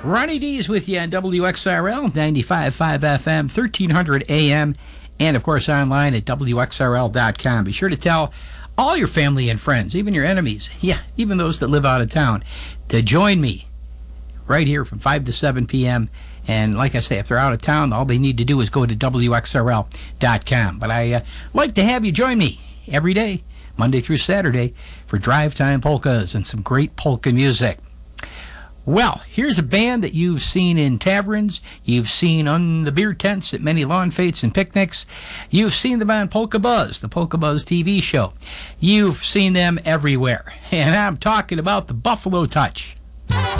Ronnie D is with you on WXRL 95.5 FM, 1300 AM, and of course online at WXRL.com. Be sure to tell all your family and friends, even your enemies, even those that live out of town, to join me right here from 5 to 7 p.m. And like I say, if they're out of town, all they need to do is go to WXRL.com. But I like to have you join me every day, Monday through Saturday, for Drive Time Polkas and some great polka music. Well, here's a band that you've seen in taverns, you've seen on the beer tents at many lawn fetes and picnics, you've seen them on Polka Buzz, the Polka Buzz TV show. You've seen them everywhere, and I'm talking about the Buffalo Touch.